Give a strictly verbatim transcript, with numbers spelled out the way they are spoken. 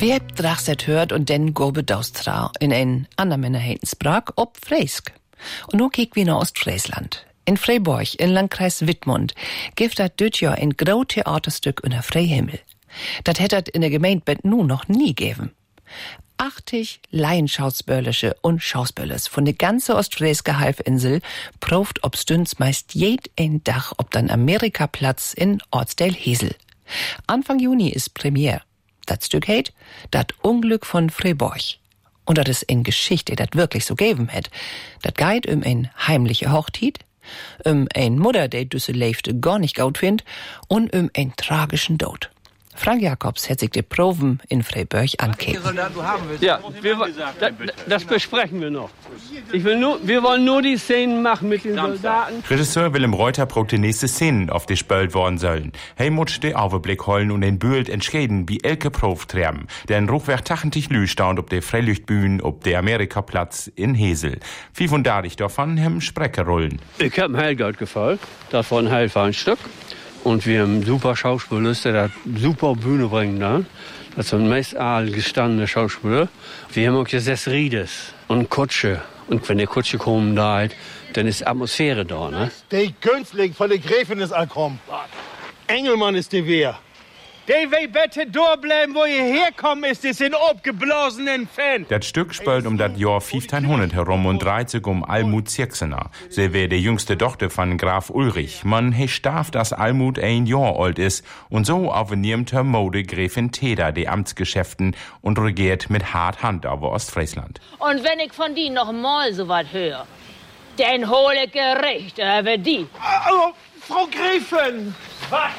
Wie habt drachset hört und den gobe daustra in ein andermänner Heitensbrag ob Freisk. Und nun kiek wir nach Ostfriesland. In Freiburg, in Landkreis Wittmund, gibt dat düt Jahr ein grau Theaterstück unter Freihimmel. Dat hättet in der Gemeindebett nu noch nie geben. achtzig Laienschauspölische und Schauspöllers von der ganzen Ostfrieske Halbinsel proft ob stünds meist jed ein Dach ob dann Amerikaplatz in Ortsdale Hesel. Anfang Juni ist Premiere. Das Stück heißt Dat Unglück von Freiburg. Und das ist in Geschichte, das wirklich so geben hat. Das geht um ein heimliche Hochzeit, um ein Mutter, die düsse Leifte gar nicht gut findet, und um einen tragischen Tod. Frank Jacobs hat sich die Proben in Freiburg angegeben. Ja, wir, das, das besprechen wir noch. Ich will nur, wir wollen nur die Szenen machen mit den Soldaten. Regisseur Willem Reuter braucht die nächste Szenen, auf die spölt worden sollen. Hey muss den Overblick holen und den Bühlt entscheiden, wie elke Prof treiben. Denn Ruchwerk tachentlich lü staunt ob der Freilichtbühnen, ob der Amerikaplatz in Hesel. fünfunddreißig davon haben Spreckerrollen. Ich hab mir Helgott gefallen. Das war ein heilfein Stück. Und wir haben super Schauspieler, der das super Bühne bringen dann. Das sind meist all gestandene Schauspieler. Wir haben auch jetzt Riedes und Kutsche. Und wenn die Kutsche kommen da halt, dann ist Atmosphäre da, ne? Der Günstling von der Gräfin ist angekommen. Engelmann ist der Wehr. Die will bitte durchbleiben, wo ihr herkommen ist, ist in obgeblasenen Fan. Das Stück spielt um das Jahr fünfzehnhundert herum und dreht sich um Almut Zirksener. Sie wäre die jüngste Tochter von Graf Ulrich. Man he starf, dass Almut ein Jahr alt ist und so aufnimmt her Mode Gräfin Teda die Amtsgeschäften und regiert mit hart Hand über Ostfriesland. Und wenn ich von die noch mal so was höre, dann hole ich Gericht über die. Oh, Frau Gräfin! Was